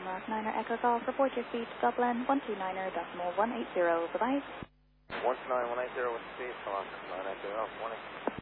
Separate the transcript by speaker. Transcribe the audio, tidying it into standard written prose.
Speaker 1: last 9er Echo Golf. Report your speed to Dublin 129.180. Bye-bye.
Speaker 2: 129.180 with speed. Come on, 9 Echo Golf. Morning.